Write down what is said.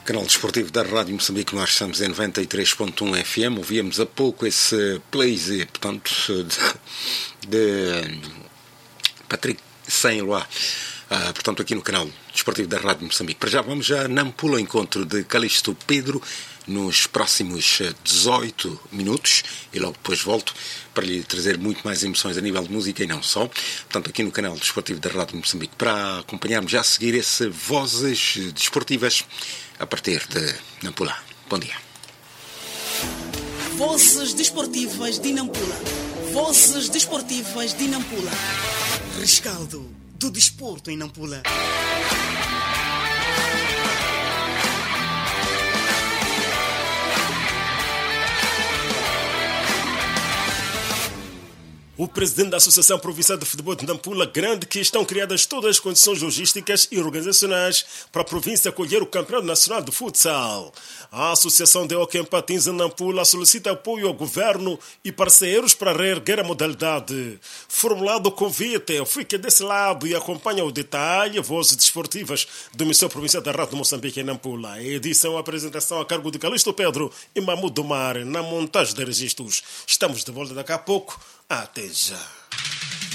Canal desportivo da Rádio Moçambique, nós estamos em 93.1 FM. Ouvíamos há pouco esse plays, portanto, de Patrick Saint-Éloi, portanto, aqui no canal desportivo da Rádio Moçambique. Para já vamos a Nampula, encontro de Calixto Pedro, nos próximos 18 minutos, e logo depois volto para lhe trazer muito mais emoções a nível de música e não só. Portanto, aqui no canal desportivo da Rádio Moçambique, para acompanharmos já a seguir esse Vozes Desportivas a partir de Nampula. Bom dia. Vozes Desportivas de Nampula. Vozes Desportivas de Nampula. Rescaldo do desporto em Nampula. O presidente da Associação Provincial de Futebol de Nampula garante que estão criadas todas as condições logísticas e organizacionais para a província acolher o Campeonato Nacional de Futsal. A Associação de Hóquei em Patins em Nampula solicita apoio ao governo e parceiros para reerguer a modalidade. Formulado o convite, fique desse lado e acompanhe o detalhe. Vozes desportivas do Missão Provincial da Rádio Moçambique em Nampula. A edição e apresentação a cargo de Calixto Pedro e Mahmoud Omar na montagem de registros. Estamos de volta daqui a pouco. Até já.